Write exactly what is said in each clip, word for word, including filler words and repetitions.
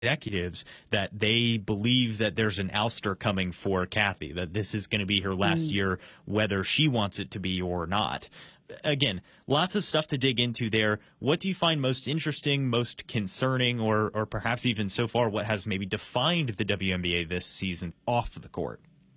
executives that they believe that there's an ouster coming for Kathy, that this is going to be her last mm. year, whether she wants it to be or not. Again, lots of stuff to dig into there. What do you find most interesting, most concerning, or or perhaps even so far what has maybe defined the W N B A this season off the court?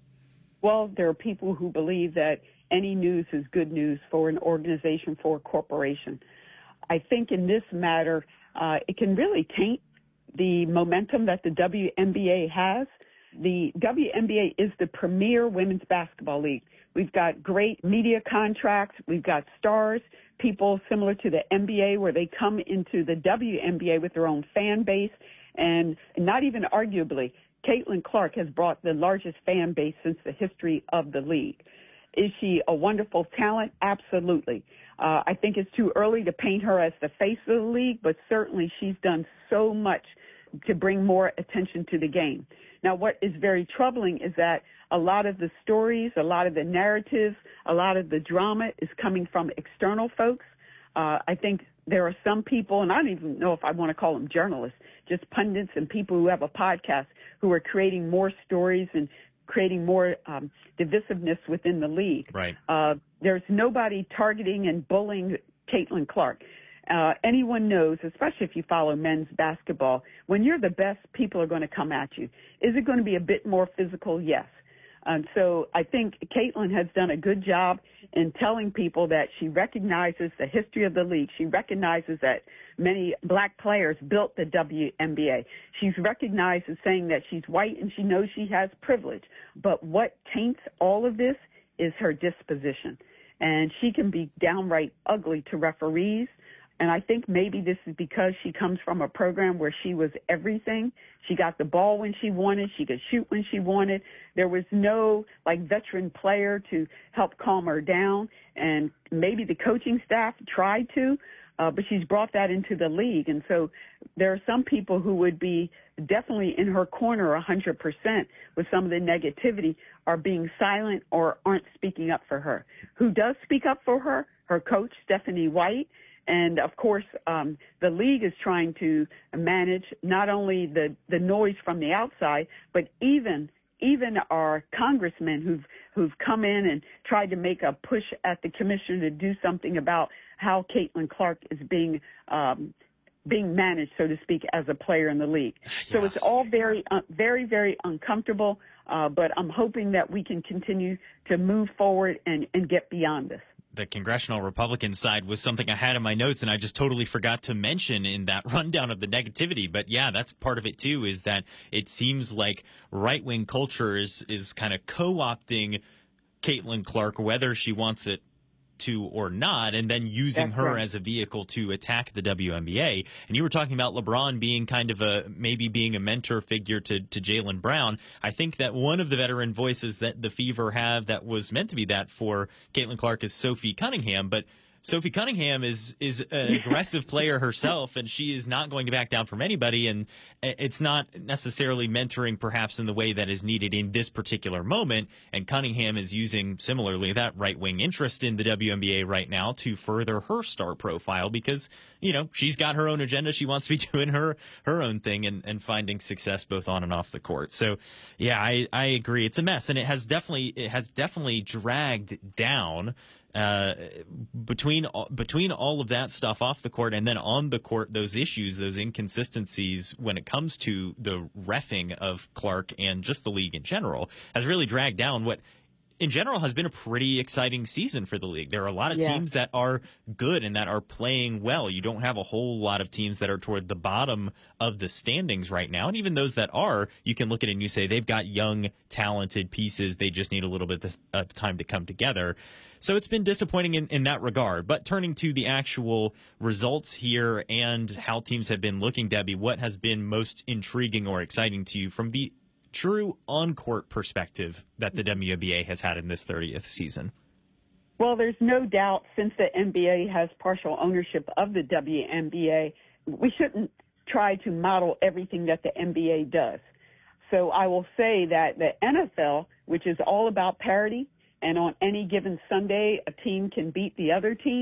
Well, there are people who believe that any news is good news for an organization, for a corporation. I think in this matter, uh, it can really taint the momentum that the W N B A has. The W N B A is the premier women's basketball league. We've got great media contracts. We've got stars, people similar to the N B A where they come into the W N B A with their own fan base. And not even arguably, Caitlin Clark has brought the largest fan base since the history of the league. Is she a wonderful talent? Absolutely. Uh, I think it's too early to paint her as the face of the league, but certainly she's done so much to bring more attention to the game. Now, what is very troubling is that a lot of the stories, a lot of the narratives, a lot of the drama is coming from external folks. Uh, I think there are some people, and I don't even know if I want to call them journalists, just pundits and people who have a podcast who are creating more stories and creating more um, divisiveness within the league. Right. Uh, there's nobody targeting and bullying Caitlin Clark. Uh, anyone knows, especially if you follow men's basketball, when you're the best, people are going to come at you. Is it going to be a bit more physical? Yes. And so I think Caitlin has done a good job in telling people that she recognizes the history of the league. She recognizes that many black players built the W N B A. She's recognized as saying that she's white and she knows she has privilege. But what taints all of this is her disposition. And she can be downright ugly to referees. And I think maybe this is because she comes from a program where she was everything. She got the ball when she wanted. She could shoot when she wanted. There was no, like, veteran player to help calm her down. And maybe the coaching staff tried to, uh, but she's brought that into the league. And so there are some people who would be definitely in her corner one hundred percent with some of the negativity are being silent or aren't speaking up for her. Who does speak up for her? Her coach, Stephanie White. And, of course, um, the league is trying to manage not only the, the noise from the outside, but even even our congressmen who've who've come in and tried to make a push at the commissioner to do something about how Caitlin Clark is being um, being managed, so to speak, as a player in the league. Yeah. So it's all very, uh, very, very uncomfortable, uh, but I'm hoping that we can continue to move forward and, and get beyond this. The congressional Republican side was something I had in my notes and I just totally forgot to mention in that rundown of the negativity. But yeah, that's part of it too, is that it seems like right-wing culture is, is kind of co-opting Caitlin Clark, whether she wants it to or not, and then using That's her right. as a vehicle to attack the W N B A. And you were talking about LeBron being kind of a, maybe being a mentor figure to, to Jaylen Brown. I think that one of the veteran voices that the Fever have that was meant to be that for Caitlin Clark is Sophie Cunningham, but Sophie Cunningham is is an aggressive player herself, and she is not going to back down from anybody, and it's not necessarily mentoring perhaps in the way that is needed in this particular moment, and Cunningham is using, similarly, that right-wing interest in the W N B A right now to further her star profile because, you know, she's got her own agenda. She wants to be doing her, her own thing and, and finding success both on and off the court. So, yeah, I, I agree. It's a mess, and it has definitely it has definitely dragged down Uh, between between all of that stuff off the court and then on the court, those issues, those inconsistencies when it comes to the reffing of Clark and just the league in general has really dragged down what in general has been a pretty exciting season for the league. There are a lot of yeah. teams that are good and that are playing well. You don't have a whole lot of teams that are toward the bottom of the standings right now. And even those that are, you can look at it and you say they've got young, talented pieces. They just need a little bit of time to come together. So it's been disappointing in, in that regard. But turning to the actual results here and how teams have been looking, Debbie, what has been most intriguing or exciting to you from the true on-court perspective that the W N B A has had in this thirtieth season? Well, there's no doubt since the N B A has partial ownership of the W N B A, we shouldn't try to model everything that the N B A does. So I will say that the N F L, which is all about parity, and on any given Sunday, a team can beat the other team,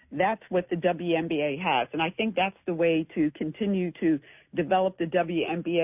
That's what the W N B A has. And I think that's the way to continue to develop the W N B A.